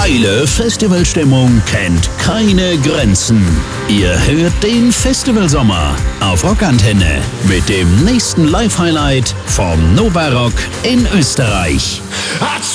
Geile Festivalstimmung kennt keine Grenzen. Ihr hört den Festivalsommer auf Rockantenne mit dem nächsten Live-Highlight vom Nova Rock in Österreich.